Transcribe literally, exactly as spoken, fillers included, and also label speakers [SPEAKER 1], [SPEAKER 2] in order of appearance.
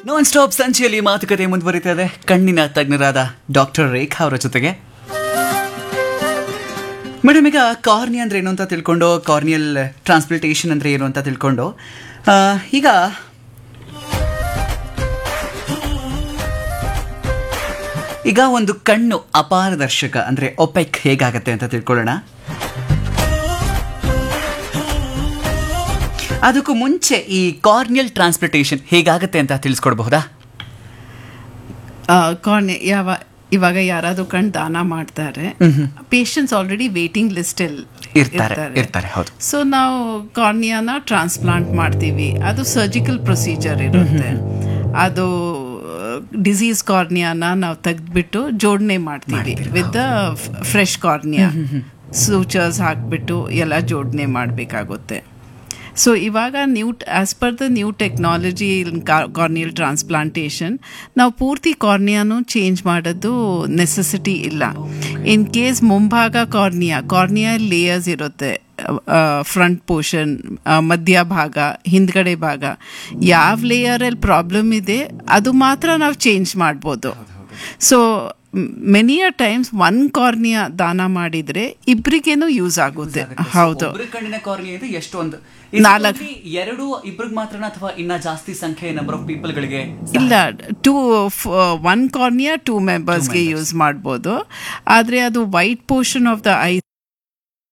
[SPEAKER 1] Non stop ಸಂಚಿಯಲ್ಲಿ ಮಾತುಕತೆ ಮುಂದುವರಿತಾ ಇದೆ ಕಣ್ಣಿನ ತಜ್ಞರಾದ ಡಾಕ್ಟರ್ ರೇಖಾ ಅವರ ಜೊತೆಗೆ. ಮೇಡಮ್, ಈಗ ಕಾರ್ನಿಯಾ ಅಂದ್ರೆ ಏನು ಅಂತ ತಿಳ್ಕೊಂಡು, ಕಾರ್ನಿಯಲ್ ಟ್ರಾನ್ಸ್ಪ್ಲಾಂಟೇಷನ್ ಅಂದ್ರೆ ಏನು ಅಂತ ತಿಳ್ಕೊಂಡು, ಆ, ಈಗ ಈಗ ಒಂದು ಕಣ್ಣು ಅಪಾರದರ್ಶಕ ಅಂದ್ರೆ ಒಪೆಕ್ ಹೇಗಾಗತ್ತೆ ಅಂತ ತಿಳ್ಕೊಳ್ಳೋಣ. ಅದಕ್ಕೂ ಮುಂಚೆ ಈ ಕಾರ್ನಿಯಲ್ ಟ್ರಾನ್ಸ್ಪ್ಲಾಂಟೇಷನ್ ಹೇಗಾಗತ್ತೆ ಅಂತ ತಿಳಿಸ್ಕೊಡ್ಬಹುದಾ?
[SPEAKER 2] ಕಾರ್ನಿಯಾ ಯಾವ ಇವಾಗ ಯಾರಾದ್ರೂ ಕಣ್ ದಾನ ಮಾಡ್ತಾರೆ, ಪೇಷಂಟ್ಸ್ ಆಲ್ರೆಡಿ ವೇಟಿಂಗ್ ಲಿಸ್ಟ್
[SPEAKER 1] ಇರ್ತಾರೆ. ಹೌದು.
[SPEAKER 2] ಸೊ ನಾವು ಕಾರ್ನಿಯಾನ ಟ್ರಾನ್ಸ್ಪ್ಲಾಂಟ್ ಮಾಡ್ತೀವಿ. ಅದು ಸರ್ಜಿಕಲ್ ಪ್ರೊಸೀಜರ್ ಇರುತ್ತೆ. ಅದು ಡಿಸೀಸ್ ಕಾರ್ನಿಯಾನ ನಾವು ತೆಗೆದ್ಬಿಟ್ಟು ಜೋಡಣೆ ಮಾಡ್ತೀವಿ with the fresh cornea. Sutures ಹಾಕ್ಬಿಟ್ಟು ಎಲ್ಲ ಜೋಡಣೆ ಮಾಡಬೇಕಾಗುತ್ತೆ. ಸೊ ಇವಾಗ new as per the new technology corneal transplantation ನಾವು ಪೂರ್ತಿ ಕಾರ್ನಿಯಾನು ಚೇಂಜ್ ಮಾಡೋದು ನೆಸೆಸಿಟಿ ಇಲ್ಲ. ಇನ್ ಕೇಸ್ ಮುಂಭಾಗ ಕಾರ್ನಿಯಾ ಕಾರ್ನಿಯಾ ಲೇಯರ್ಸ್ ಇರುತ್ತೆ, ಫ್ರಂಟ್ ಪೋರ್ಷನ್, ಮಧ್ಯಭಾಗ, ಹಿಂದ್ಗಡೆ ಭಾಗ, ಯಾವ ಲೇಯರಲ್ಲಿ ಪ್ರಾಬ್ಲಮ್ ಇದೆ ಅದು ಮಾತ್ರ ನಾವು ಚೇಂಜ್ ಮಾಡ್ಬೋದು. ಸೊ ಮೆನಿ ಅ ಟೈಮ್ಸ್ ಒನ್ ಕಾರ್ನಿಯಾ ದಾನ ಮಾಡಿದ್ರೆ ಇಬ್ರಿಗೇನು ಯೂಸ್ ಆಗುತ್ತೆ. ಹೌದು.
[SPEAKER 1] ಎಷ್ಟೊಂದು ನಾಲ್ಕು ಎರಡು ಇಬ್ರಿಗೆ ಮಾತ್ರ ಅಥವಾ ಇನ್ನ ಜಾಸ್ತಿ ಸಂಖ್ಯೆ ನಂಬರ್ ಆಫ್ ಪೀಪಲ್ ಗಳಿಗೆ
[SPEAKER 2] ಇಲ್ಲ, two one cornea two ಮೆಂಬರ್ಸ್ಗೆ use ಮಾಡ್ಬೋದು. ಆದರೆ ಅದು white portion of the I